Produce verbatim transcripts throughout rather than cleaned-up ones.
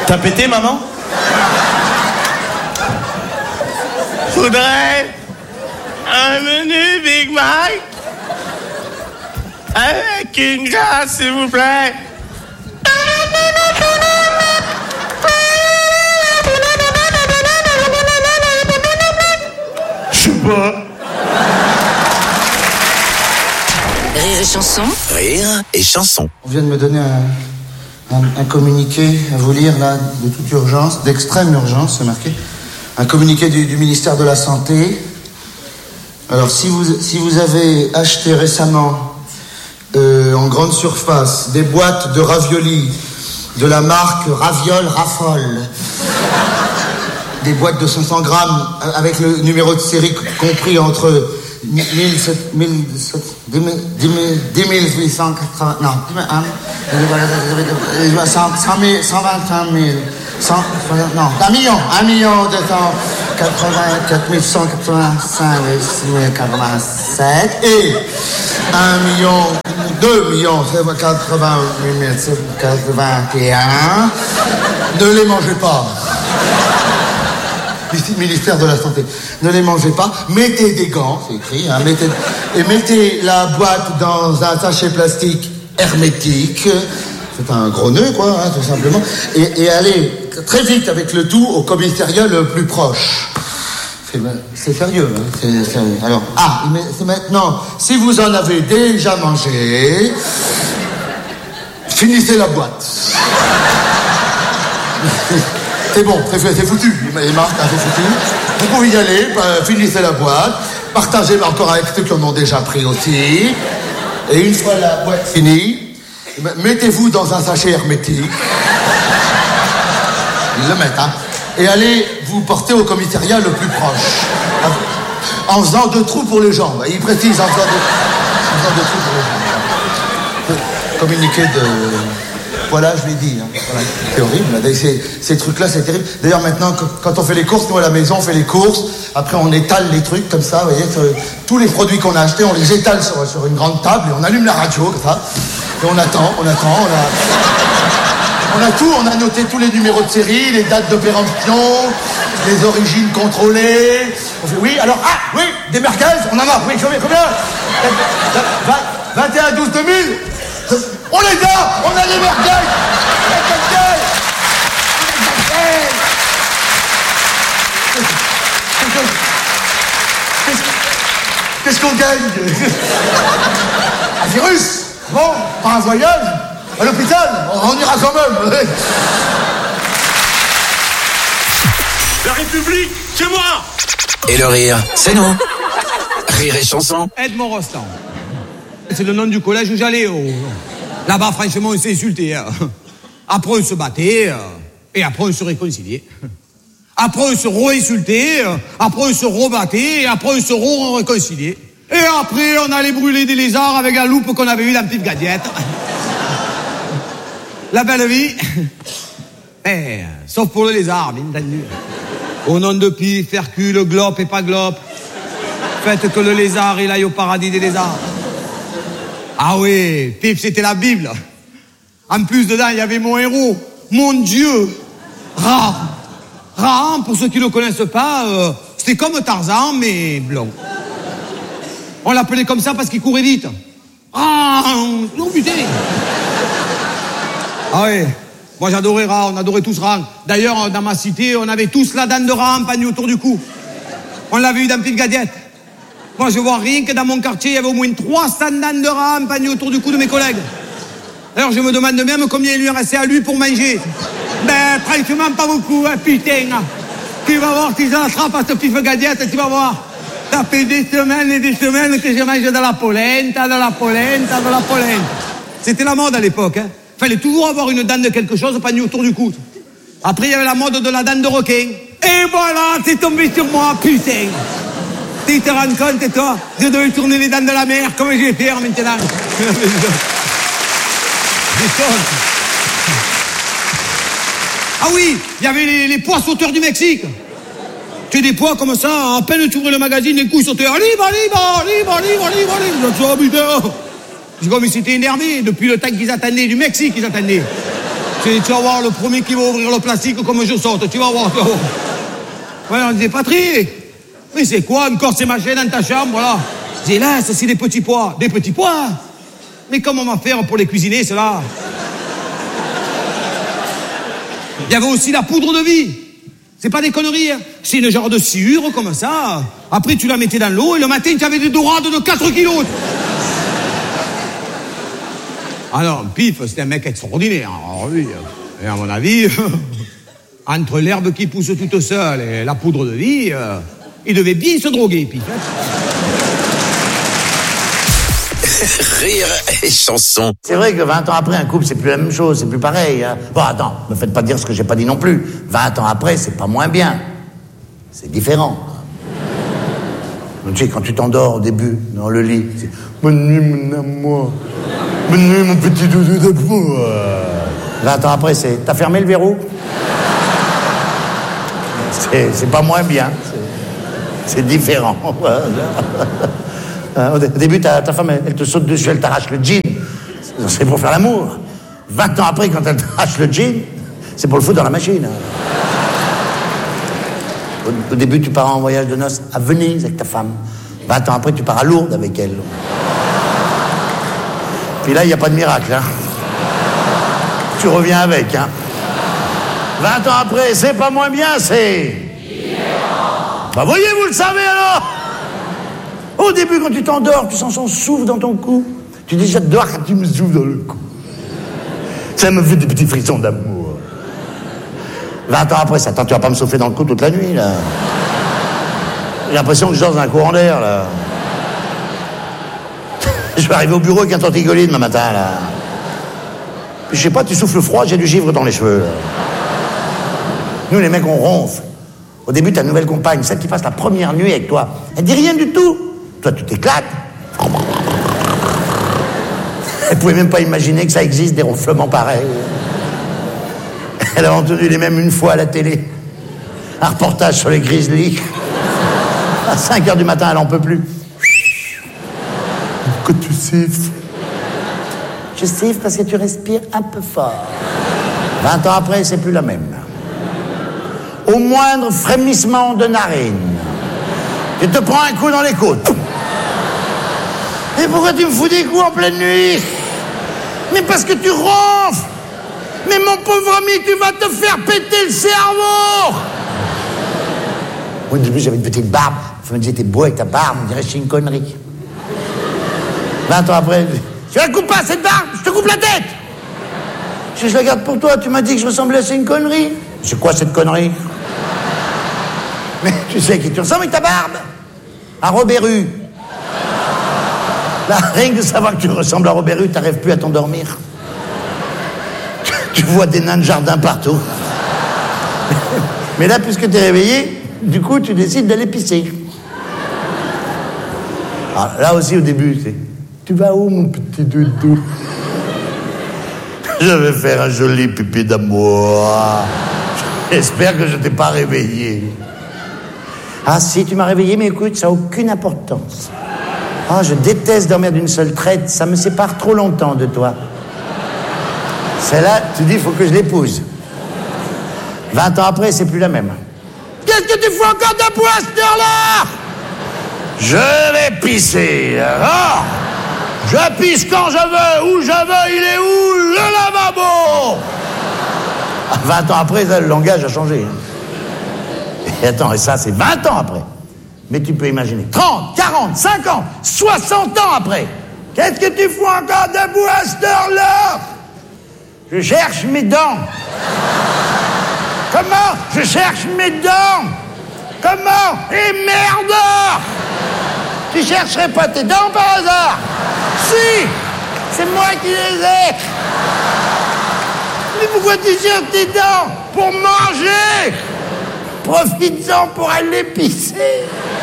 T'as pété, maman? Faudrait un menu Big Mac avec une glace, s'il vous plaît. Je sais pas. Rire et chanson. Rire et chanson. On vient de me donner un, un, un communiqué à vous lire, là, de toute urgence, d'extrême urgence, c'est marqué. Un communiqué du, du ministère de la Santé. Alors, si vous, si vous avez acheté récemment, euh, en grande surface, des boîtes de raviolis de la marque Raviol Raffole, des boîtes de cinq cents grammes avec le numéro de série compris entre mille huit cent quatre-vingts, non, cent vingt et un mille, cent, non, un million, un million deux cent quatre-vingt-quatre mille cent quatre-vingt-cinq mille quatre-vingt-sept et un million, deux millions quatre-vingt-huit mille quatre-vingt et un. Ne les mangez pas. Ministère de la Santé. Ne les mangez pas. Mettez des gants, c'est écrit, hein, mettez, et mettez la boîte dans un sachet plastique hermétique. C'est un gros nœud, quoi, hein, tout simplement. Et, et allez très vite avec le tout au commissariat le plus proche. C'est, c'est sérieux, hein, c'est sérieux. Alors, ah, mais c'est maintenant, si vous en avez déjà mangé, finissez la boîte. C'est bon, c'est, c'est foutu, les marques, hein, c'est foutu. Vous pouvez y aller, euh, finissez la boîte, partagez encore avec ceux qui en ont déjà pris aussi. Et une fois la boîte finie, mettez-vous dans un sachet hermétique. Ils le mettent, hein. Et allez vous porter au commissariat le plus proche. En faisant deux trous pour les jambes. Il précise en faisant deux, en faisant deux trous pour les jambes. Communiqué de... Voilà, je l'ai dit. Hein. Voilà. C'est horrible. Ces, ces trucs-là, c'est terrible. D'ailleurs, maintenant, quand on fait les courses, nous à la maison, on fait les courses. Après, on étale les trucs comme ça. Vous voyez, sur, tous les produits qu'on a achetés, on les étale sur, sur une grande table et on allume la radio comme ça. Et on attend, on attend, on a... On a tout, on a noté tous les numéros de série, les dates de péremption, les origines contrôlées. On fait oui, alors, ah, oui, des merguez, on en a, oui, combien, combien vingt et un douze deux mille. On les a, on a les merguez. Qu'est-ce qu'on gagne? Un virus? Bon, pas un voyage? À l'hôpital, on ira quand même. La République, c'est moi. Et le rire, c'est nous. Rire et chanson. Edmond Rostand. C'est le nom du collège où j'allais. Oh. Là-bas, franchement, on s'est insulté. Hein. Après, on se battait. Et après, on se réconciliait. Après, on se re-insultait. Après, on se rebattait. Et après, on se re-réconciliait. Et après, on allait brûler des lézards avec la loupe qu'on avait eue dans la petite gadget. La belle vie. Eh, sauf pour le lézard, bien entendu. Au nom de Pif, Hercule, Glope et pas Glope. Faites que le lézard, il aille au paradis des lézards. Ah oui, Pif, c'était la Bible. En plus, dedans, il y avait mon héros. Mon Dieu. Ra. Ra, pour ceux qui ne le connaissent pas, euh, c'était comme Tarzan, mais blond. On l'appelait comme ça parce qu'il courait vite. Ah, non, putain. Ah oui, moi j'adorais Ra, on adorait tous Ra. D'ailleurs, dans ma cité, on avait tous la dent de Ra empagnée autour du cou. On l'avait eu dans Petite Gadget. Moi je vois rien que dans mon quartier, il y avait au moins trois cents dents de Ra empagnée autour du cou de mes collègues. Alors je me demande même combien il lui restait à lui pour manger. Ben, franchement, pas beaucoup, hein, putain. Tu vas voir si j'attrape à ce Petite Gadget, tu vas voir. Ça fait des semaines et des semaines que je mange de la polenta, de la polenta, de la polenta. C'était la mode à l'époque, hein. Fallait toujours avoir une dent de quelque chose panier autour du cou. Après, il y avait la mode de la dent de requin. Et voilà, t'es tombé sur moi, putain. Tu te rends compte, toi? Je devais tourner les dents de la mer, comme je vais faire maintenant. Ah oui, il y avait les, les pois sauteurs du Mexique. Tu as des pois comme ça, à peine tu ouvrais le magazine, les coups ils sautaient. Allez, allez, allez, allez, allez, allez. Je dis, oh putain. J'ai comme ils s'étaient énervés depuis le temps qu'ils attendaient, du Mexique ils attendaient. Tu, tu vas voir le premier qui va ouvrir le plastique comme je saute, tu vas voir. Tu vas voir. Ouais, on disait, Patrick, mais c'est quoi encore ces machines dans ta chambre, voilà? Je dis, là, ça c'est des petits pois. Des petits pois? Mais comment on va faire pour les cuisiner, ceux-là? Il y avait aussi la poudre de vie. C'est pas des conneries, hein. C'est une genre de sciure comme ça. Après, tu la mettais dans l'eau et le matin, tu avais des dorades de quatre kilos. Alors, Pif, c'était un mec extraordinaire. Alors, lui, et à mon avis, entre l'herbe qui pousse toute seule et la poudre de vie, euh, il devait bien se droguer, Pif. Hein. Rire et chanson. C'est vrai que vingt ans après, un couple, c'est plus la même chose, c'est plus pareil. Hein. Bon, attends, me faites pas dire ce que j'ai pas dit non plus. vingt ans après, c'est pas moins bien. C'est différent. Donc, tu sais, quand tu t'endors au début, dans le lit, c'est « Bonne nuit, mon amour. Bonne nuit, mon petit doudou d'amour. » vingt ans après, c'est « T'as fermé le verrou ?» C'est, c'est pas moins bien. C'est, c'est différent. Au début, ta, ta femme, elle, elle te saute dessus, elle t'arrache le jean. C'est pour faire l'amour. vingt ans après, quand elle t'arrache le jean, c'est pour le foutre dans la machine. Au, au début, tu pars en voyage de noces à Venise avec ta femme. vingt ans après, tu pars à Lourdes avec elle. Puis là, il n'y a pas de miracle. Hein. Tu reviens avec. Hein. vingt ans après, c'est pas moins bien, c'est... Bah voyez, vous le savez alors. Au début, quand tu t'endors, tu sens son souffle dans ton cou. Tu dis, j'adore quand tu me souffles dans le cou. Ça me fait des petits frissons d'amour. vingt ans après, ça, attends, tu vas pas me souffler dans le cou toute la nuit, là. J'ai l'impression que je dors dans un courant d'air, là. Je vais arriver au bureau avec un torticolis demain matin, là. Puis, je sais pas, tu souffles froid, j'ai du givre dans les cheveux, là. Nous, les mecs, on ronfle. Au début, ta nouvelle compagne, celle qui passe la première nuit avec toi, elle dit rien du tout. Toi, tu t'éclates. Elle pouvait même pas imaginer que ça existe, des ronflements pareils. Elle a entendu les mêmes une fois à la télé. Un reportage sur les grizzlies. À cinq heures du matin, elle en peut plus. Pourquoi tu siffles? Je siffle parce que tu respires un peu fort. vingt ans après, c'est plus la même. Au moindre frémissement de narine, tu te prends un coup dans les côtes. Et pourquoi tu me fous des coups en pleine nuit? Mais parce que tu ronfles. Mais mon pauvre ami, tu vas te faire péter le cerveau. Au début, j'avais une petite barbe. Je me disais, t'es beau avec ta barbe, on dirait que c'est une connerie. vingt ans après, tu la coupes pas cette barbe, je te coupe la tête. Je, je la garde pour toi, tu m'as dit que je ressemblais à une connerie. C'est quoi cette connerie? Mais tu sais qui tu ressembles avec ta barbe? À Robert Hue. Là, rien que de savoir que tu ressembles à Robert Hue, t'arrives plus à t'endormir. Tu vois des nains de jardin partout. Mais là, puisque t'es réveillé, du coup, tu décides d'aller pisser. Alors, là aussi, au début, c'est... Tu vas où, mon petit doudou? Je vais faire un joli pipi d'amour. J'espère que je t'ai pas réveillé. Ah si, tu m'as réveillé, mais écoute, ça n'a aucune importance. Ah, je déteste dormir d'une seule traite, ça me sépare trop longtemps de toi. Celle-là, tu dis, il faut que je l'épouse. vingt ans après, c'est plus la même. Qu'est-ce que tu fais encore debout à cette heure-là? Je vais pisser. Oh, je pisse quand je veux, où je veux, il est où? Le lavabo. vingt ans après, ça, le langage a changé. Et attends, et ça, c'est vingt ans après. Mais tu peux imaginer, trente, quarante, cinquante, soixante ans après. Qu'est-ce que tu fous encore debout à cette heure-là? Je cherche mes dents. Comment? Je cherche mes dents. Comment? Et merde! Tu chercherais pas tes dents par hasard? Si! C'est moi qui les ai! Mais pourquoi tu cherches tes dents? Pour manger! Profites-en pour aller pisser!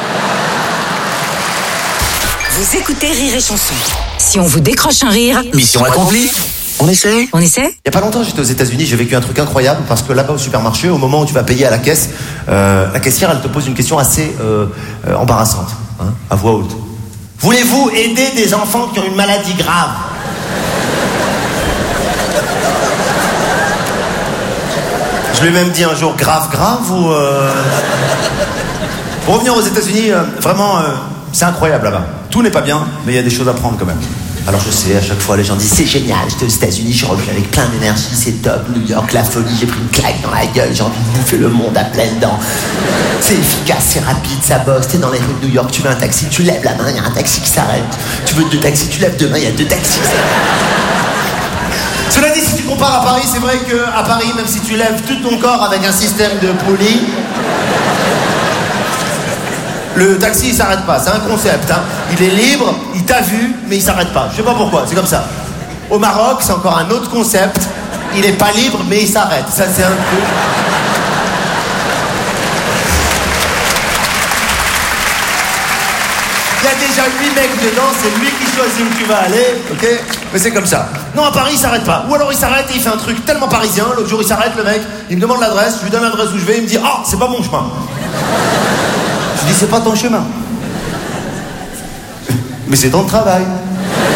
Vous écoutez Rire et Chanson. Si on vous décroche un rire... Mission accomplie. On essaie. On essaie? Il y a pas longtemps, j'étais aux États-Unis, j'ai vécu un truc incroyable parce que là-bas au supermarché, au moment où tu vas payer à la caisse, euh, la caissière, elle te pose une question assez euh, euh, embarrassante, hein, à voix haute. Voulez-vous aider des enfants qui ont une maladie grave? Je lui ai même dit un jour grave grave ou... Euh... Pour revenir aux États-Unis, euh, vraiment, euh, c'est incroyable là-bas. Tout n'est pas bien, mais il y a des choses à prendre quand même. Alors je sais, à chaque fois les gens disent c'est génial, j'étais aux États-Unis, je reviens avec plein d'énergie, c'est top, New York, la folie, j'ai pris une claque dans la gueule, j'ai envie de bouffer le monde à pleines dents. C'est efficace, c'est rapide, ça bosse, t'es dans les rues de New York, tu veux un taxi, tu lèves la main, il y a un taxi qui s'arrête. Tu veux deux taxis, tu lèves deux mains, il y a deux taxis qui s'arrêtent. Cela dit, si tu compares à Paris, c'est vrai qu'à Paris, même si tu lèves tout ton corps avec un système de poulie, le taxi il s'arrête pas, c'est un concept, hein. Il est libre, il t'a vu, mais il s'arrête pas. Je sais pas pourquoi, c'est comme ça. Au Maroc, c'est encore un autre concept. Il est pas libre, mais il s'arrête. Ça, c'est un truc. Il y a déjà huit mecs dedans, c'est lui qui choisit où tu vas aller, ok? Mais c'est comme ça. Non, à Paris, il s'arrête pas. Ou alors il s'arrête et il fait un truc tellement parisien. L'autre jour, il s'arrête, le mec, il me demande l'adresse, je lui donne l'adresse où je vais, il me dit « Ah, c'est pas mon chemin !» Je dis, c'est pas ton chemin. Mais c'est ton travail.